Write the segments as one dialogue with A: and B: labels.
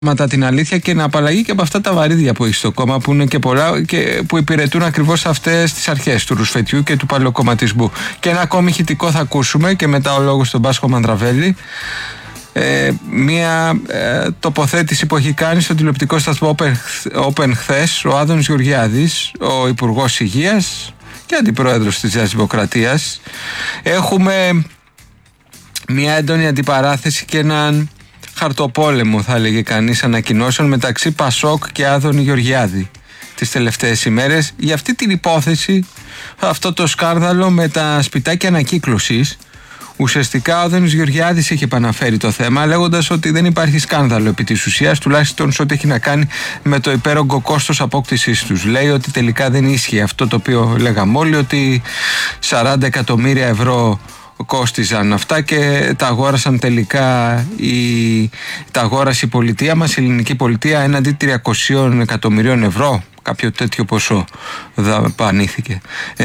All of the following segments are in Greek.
A: την αλήθεια και να απαλλαγεί και από αυτά τα βαρύδια που έχει στο κόμμα, που είναι και πολλά και που υπηρετούν ακριβώς αυτές τις αρχές του ρουσφετιού και του παλαιοκομματισμού. Και ένα ακόμη ηχητικό θα ακούσουμε και μετά ο λόγος στον Πάσχο Μανδραβέλη. Μία τοποθέτηση που έχει κάνει στον τηλεοπτικό σταθμό Open χθες ο Άδωνης Γεωργιάδης, ο Υπουργός Υγείας και Αντιπρόεδρος της Νέας Δημοκρατίας. Έχουμε μία έντονη αντιπαράθεση και έναν χαρτοπόλεμο, θα έλεγε κανείς, ανακοινώσεων μεταξύ Πασόκ και Άδωνη Γεωργιάδη τις τελευταίες ημέρες για αυτή την υπόθεση, αυτό το σκάνδαλο με τα σπιτάκια ανακύκλωσης. Ουσιαστικά ο Άδωνης Γεωργιάδης είχε επαναφέρει το θέμα λέγοντας ότι δεν υπάρχει σκάνδαλο επί της ουσίας, τουλάχιστον σε ό,τι έχει να κάνει με το υπέρογκο κόστος απόκτησής τους. Λέει ότι τελικά δεν ίσχυε αυτό το οποίο λέγαμε όλοι, ότι 40 εκατομμύρια ευρώ κόστιζαν αυτά και τα αγόρασαν τελικά τα αγόρασε η πολιτεία μας, η ελληνική πολιτεία, έναντι 300 εκατομμυρίων ευρώ, κάποιο τέτοιο ποσό δαπανήθηκε.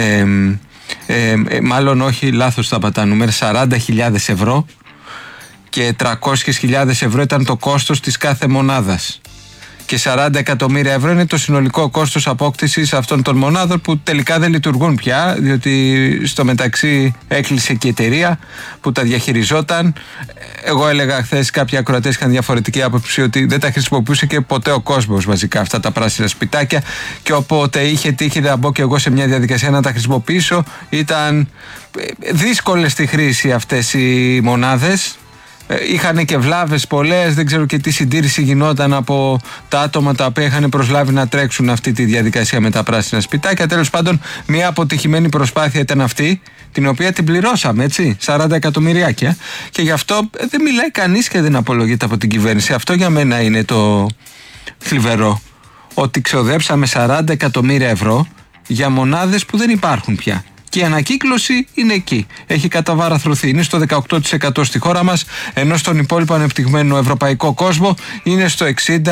A: Μάλλον όχι, λάθος θα πατά νούμερα, 40.000 ευρώ και 300.000 ευρώ ήταν το κόστος της κάθε μονάδας και 40 εκατομμύρια ευρώ είναι το συνολικό κόστος απόκτησης αυτών των μονάδων που τελικά δεν λειτουργούν πια, διότι στο μεταξύ έκλεισε και η εταιρεία που τα διαχειριζόταν. Εγώ έλεγα χθες, κάποιοι ακροατές είχαν διαφορετική άποψη, ότι δεν τα χρησιμοποιούσε και ποτέ ο κόσμος βασικά αυτά τα πράσινα σπιτάκια, και όποτε είχε τύχει να μπω και εγώ σε μια διαδικασία να τα χρησιμοποιήσω, ήταν δύσκολες στη χρήση αυτές οι μονάδες. Είχαν και βλάβες πολλές, δεν ξέρω και τι συντήρηση γινόταν από τα άτομα τα οποία είχαν προσλάβει να τρέξουν αυτή τη διαδικασία με τα πράσινα σπιτάκια. Τέλος πάντων, μια αποτυχημένη προσπάθεια ήταν αυτή, την οποία την πληρώσαμε, έτσι, 40 εκατομμυριάκια. Και γι' αυτό δεν μιλάει κανείς και δεν απολογείται από την κυβέρνηση. Αυτό για μένα είναι το θλιβερό, ότι ξοδέψαμε 40 εκατομμύρια ευρώ για μονάδες που δεν υπάρχουν πια. Και η ανακύκλωση είναι εκεί. Έχει καταβαραθρωθεί. Είναι στο 18% στη χώρα μας, ενώ στον υπόλοιπο ανεπτυγμένο ευρωπαϊκό κόσμο είναι στο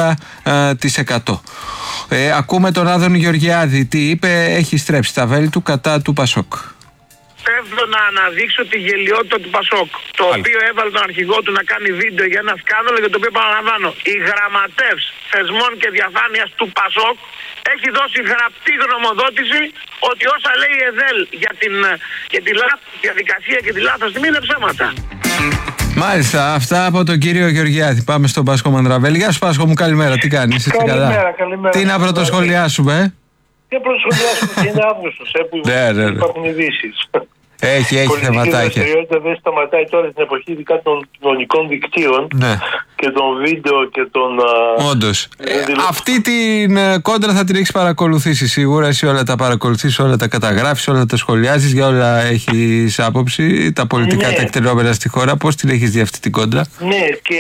A: 60%. Ακούμε τον Άδωνη Γεωργιάδη. Τι είπε, έχει στρέψει τα βέλη του κατά του Πασόκ.
B: Θέλω να αναδείξω τη γελιότητα του Πασόκ, το οποίο έβαλε τον αρχηγό του να κάνει βίντεο για ένα σκάνδαλο, για το οποίο παραλαμβάνω, η γραμματεύς θεσμών και διαφάνειας του Πασόκ έχει δώσει γραπτή γνωμοδότηση ότι όσα λέει η ΕΔΕΛ για τη λάθος διαδικασία και τη λάθος τιμή είναι ψέματα.
A: Μάλιστα, αυτά από τον κύριο Γεωργιάδη. Πάμε στον Πάσχο Μανδραβέλη. Γεια σου Πάσχο μου, καλημέρα, τι κάνεις?
B: Καλημέρα.
A: Τι να πρωτοσχολιάσουμε?
B: Και πρωτοσχολιάσουμε και είναι Αύγουστος, που υπάρχουν ειδήσεις.
A: Έχει θεματάκια. Η
B: δραστηριότητα δεν σταματάει τώρα στην εποχή ειδικά των κοινωνικών δικτύων, ναι, και των βίντεο και των...
A: Όντως. Αυτή την κόντρα θα την έχεις παρακολουθήσει σίγουρα. Εσύ όλα τα παρακολουθείς, όλα τα καταγράφεις, όλα τα σχολιάζεις, για όλα έχεις άποψη. Τα πολιτικά, ναι, τεκτενόμενα στη χώρα. Πώς την έχεις δει αυτή την κόντρα?
B: Ναι, και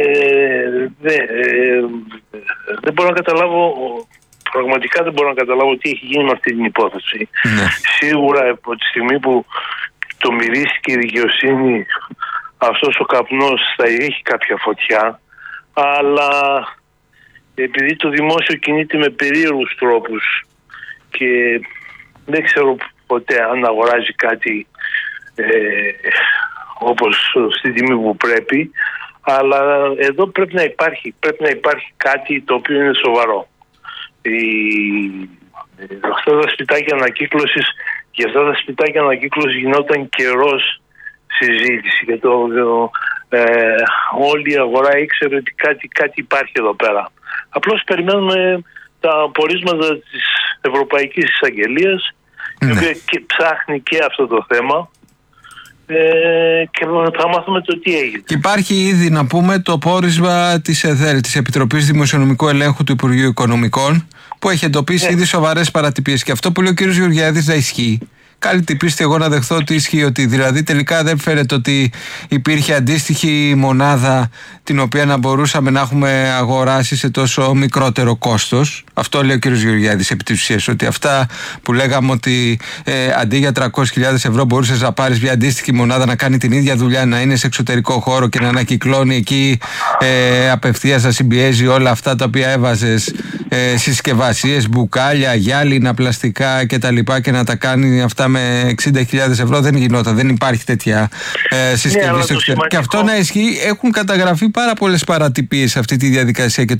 B: δεν μπορώ να καταλάβω... Πραγματικά δεν μπορώ να καταλάβω τι έχει γίνει με αυτή την υπόθεση. Ναι. Σίγουρα από τη στιγμή που το μυρίστηκε η δικαιοσύνη, αυτός ο καπνός θα έχει κάποια φωτιά, αλλά επειδή το δημόσιο κινείται με περίεργους τρόπους και δεν ξέρω ποτέ αν αγοράζει κάτι όπως στη τιμή που πρέπει, αλλά εδώ πρέπει να υπάρχει κάτι το οποίο είναι σοβαρό. Αυτά τα σπιτάκια ανακύκλωσης, για αυτά τα σπιτάκια ανακύκλωσης γινόταν καιρός συζήτηση και όλη η αγορά ήξερε ότι κάτι υπάρχει εδώ πέρα. Απλώς περιμένουμε τα πορίσματα της Ευρωπαϊκής Εισαγγελίας, η οποία και ψάχνει και αυτό το θέμα, και θα μάθουμε το τι έγινε.
A: Και υπάρχει ήδη, να πούμε, το πόρισμα της ΕΔΕΛ, της Επιτροπής Δημοσιονομικού Ελέγχου του Υπουργείου Οικονομικών, που έχει εντοπίσει ήδη σοβαρές παρατυπίες. Και αυτό που λέει ο κ. Γεωργιάδης να ισχύει. Καλή την πίστη εγώ να δεχθώ ότι ισχύει, ότι δηλαδή τελικά δεν φαίνεται ότι υπήρχε αντίστοιχη μονάδα την οποία να μπορούσαμε να έχουμε αγοράσει σε τόσο μικρότερο κόστος. Αυτό λέει ο κ. Γεωργιάδης επί της ουσίας, ότι αυτά που λέγαμε ότι αντί για 300.000 ευρώ μπορούσες να πάρεις μια αντίστοιχη μονάδα να κάνει την ίδια δουλειά, να είναι σε εξωτερικό χώρο και να ανακυκλώνει εκεί απευθείας, να συμπιέζει όλα αυτά τα οποία έβαζες συσκευασίες, μπουκάλια, γυάλινα, πλαστικά κτλ. Και να τα κάνει αυτά με 60.000 ευρώ. Δεν γινόταν, δεν υπάρχει τέτοια συσκευή στο εξωτερικό. Και αυτό να ισχύει, έχουν καταγραφεί πάρα πολλές παρατυπίες σε αυτή τη διαδικασία. Και